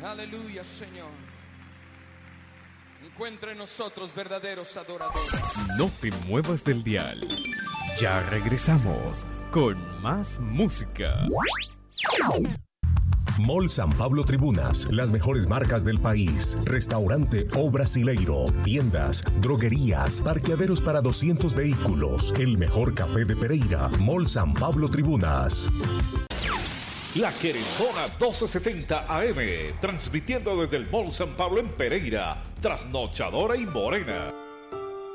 Aleluya, Señor. Encuentra en nosotros verdaderos adoradores. No te muevas del dial. Ya regresamos con más música. Mall San Pablo Tribunas, las mejores marcas del país. Restaurante O Brasileiro, tiendas, droguerías, parqueaderos para 200 vehículos. El mejor café de Pereira. Mall San Pablo Tribunas. La Querendona 1270 AM, transmitiendo desde el Mall San Pablo en Pereira, trasnochadora y morena.